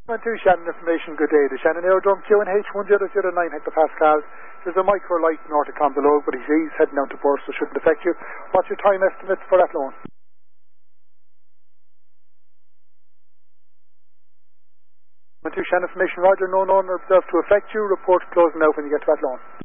To Shannon information, good day. The Shannon Aerodrome QNH 1009 hectopascals. There's a micro light north of Clonbelow, but he's heading down to burst, so shouldn't affect you. What's your time estimate for that loan? To Shannon information, Roger, no known or observed to affect you. Report closing out when you get to that loan.